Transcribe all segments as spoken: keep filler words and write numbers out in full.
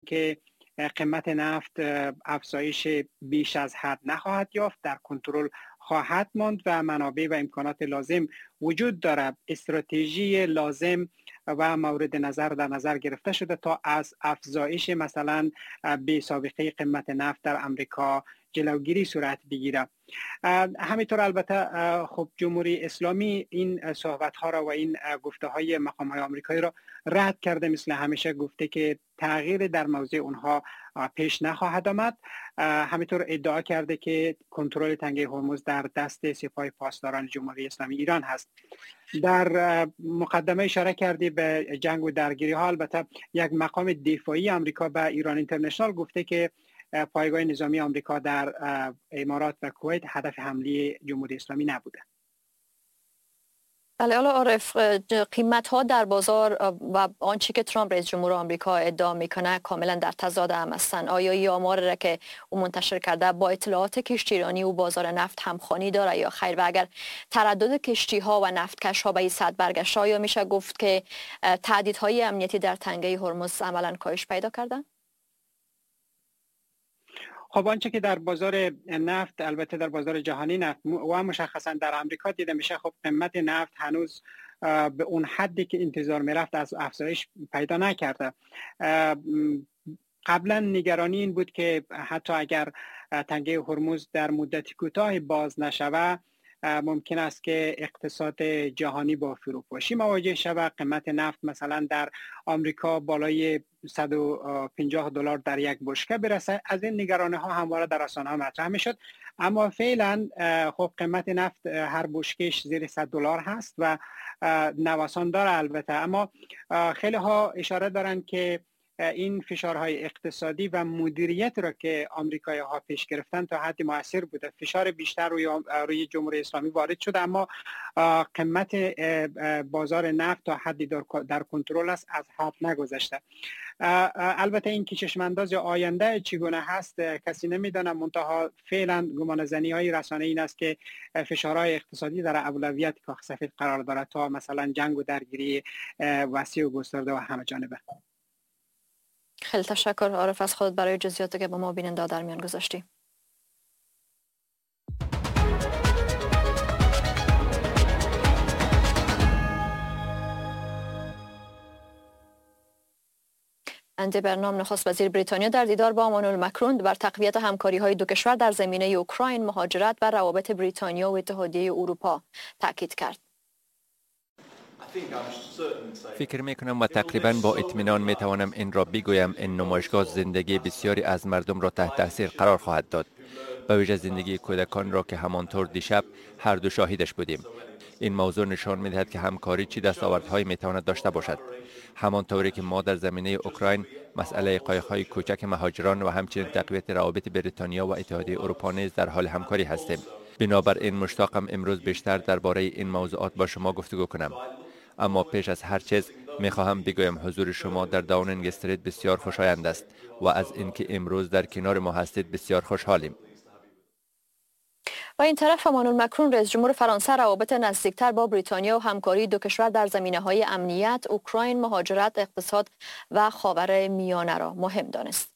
که قیمت نفت افزایش بیش از حد نخواهد یافت، در کنترل خواهد ماند و منابع و امکانات لازم وجود دارد. استراتژی لازم و مورد نظر در نظر گرفته شده تا از افزایش مثلا بی سابقه قیمت نفت در امریکا جلوگیری صورت بگیره. همینطور البته خب جمهوری اسلامی این صحبت ها را و این گفته های مقام های آمریکایی را رد کرده، مثل همیشه گفته که تغییر در موضوع اونها پیش نخواهد آمد. همینطور ادعا کرده که کنترل تنگه هرمز در دست سپاه پاسداران جمهوری اسلامی ایران هست. در مقدمه اشاره کردی به جنگ و درگیری ها. البته یک مقام دفاعی آمریکا به ایران اینترنشنال گفته که پایگاه نظامی آمریکا در امارات و کویت هدف حمله جمهوری اسلامی نبوده. بله، حالا عارف، قیمت ها در بازار و آنچه که ترامپ رئیس جمهور آمریکا ادعا میکنه کاملا در تضاد هم هستند. آیا این آمار را که او منتشر کرده با اطلاعات کشتی ایرانی و بازار نفت همخوانی داره یا خیر؟ و اگر تردد کشتی ها و نفتکش ها به این سطح برگشته، آیا میشه گفت که تهدیدهای امنیتی در تنگه هرمز عملا کاهش پیدا کردن؟ خب آنچه که در بازار نفت، البته در بازار جهانی نفت و مشخصا در آمریکا دیده میشه، خب قیمت نفت هنوز به اون حدی که انتظار میرفت از افزایش پیدا نکرده. قبلا نگرانی این بود که حتی اگر تنگه هرمز در مدت کوتاه باز نشود، ممکن است که اقتصاد جهانی با فروپاشی مواجه شود. قیمت نفت مثلا در آمریکا بالای صد و پنجاه دلار در یک بشکه برسه. از این نگرانی ها همواره در رسانه ها مطرح میشد، اما فعلا خب قیمت نفت هر بشکهش زیر صد دلار هست و نوسان داره البته. اما خیلی ها اشاره دارند که این فشارهای اقتصادی و مدیریت را که آمریکایی ها پیش گرفتن تا حدی مؤثر بوده. فشار بیشتر روی روی جمهوری اسلامی وارد شده، اما قیمت بازار نفت تا حدی در کنترل است، از حد نگذشته. البته این که چشمانداز آینده چگونه هست کسی نمیدونه، منتها فعلا گمانه‌زنی های رسانه این است که فشارهای اقتصادی در اولویت کاخ سفید قرار دارد تا مثلا جنگ و درگیری وسیع و گسترده و همه جانبه. خیلی تشکر عارف از خودت برای جزئیاتی که با ما بیننده در میان گذاشتی. اندی برنام نخست وزیر بریتانیا در دیدار با امانوئل مکرون بر تقویت همکاری‌های دو کشور در زمینه اوکراین، مهاجرت و روابط بریتانیا و اتحادیه اروپا تاکید کرد. فکر می کنم و تقریبا با اطمینان می توانم این را بگویم، این نمایشگاه زندگی بسیاری از مردم را تحت تاثیر قرار خواهد داد، به ویژه زندگی کودکان را که همانطور دیشب هر دو شاهدش بودیم. این موضوع نشان می دهد که همکاری چه دستاوردهایی می تواند داشته باشد. همانطوری که ما در زمینه اوکراین مسئله قایق‌های کوچک مهاجران و همچنین تقویت روابط بریتانیا و اتحادیه اروپا نیز در حال همکاری هستیم. بنابراین مشتاقم امروز بیشتر درباره این موضوعات با شما گفتگو کنم. اما پیش از هر چیز می خواهم بگویم حضور شما در داونینگ استریت بسیار خوشایند است و از اینکه امروز در کنار ما هستید بسیار خوشحالیم. و این طرف امانوئل مکرون رئیس جمهور فرانسه روابط نزدیکتر با بریتانیا و همکاری دو کشور در زمینه‌های امنیت، اوکراین، مهاجرت، اقتصاد و خاور میانه را مهم دانست.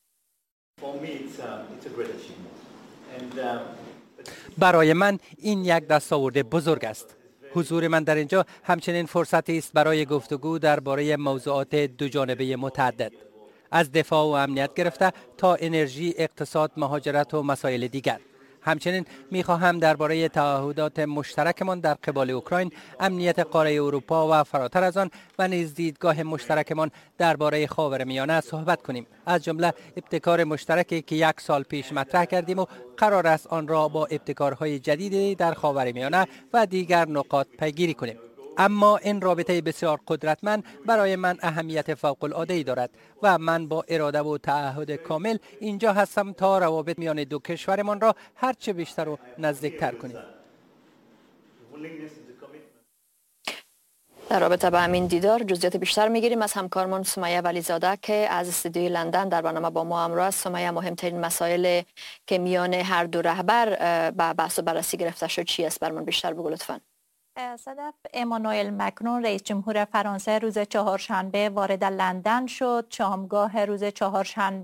برای من این یک دستاورد بزرگ است. حضور من در اینجا همچنین فرصتی است برای گفتگو درباره موضوعات دوجانبه متعدد، از دفاع و امنیت گرفته تا انرژی، اقتصاد، مهاجرت و مسائل دیگر. همچنین می‌خواهم درباره تعهدات مشترکمان در قبال اوکراین، امنیت قاره اروپا و فراتر از آن و نیز دیدگاه مشترکمان درباره خاورمیانه صحبت کنیم، از جمله ابتکار مشترکی که یک سال پیش مطرح کردیم و قرار است آن را با ابتکارهای جدیدی در خاورمیانه و دیگر نقاط پیگیری کنیم. اما این رابطه بسیار قدرتمند برای من اهمیت فوق العاده دارد و من با اراده و تعهد کامل اینجا هستم تا روابط میان دو کشورمان را هرچه بیشتر و نزدیکتر کنیم. در رابطه با همین دیدار جزئیات بیشتر میگیریم از همکارمان سمیه ولیزاده که از استودیوی لندن در برنامه با ما همراه است. سمیه، مهمترین مسائل که میان هر دو رهبر به بحث و بررسی گرفته شد چی است؟ برمان بیشتر بگو لطفاً. صدف، امانوئل مکرون رئیس جمهور فرانسه روز چهارشنبه وارد لندن شد. شامگاه روز چهارشنبه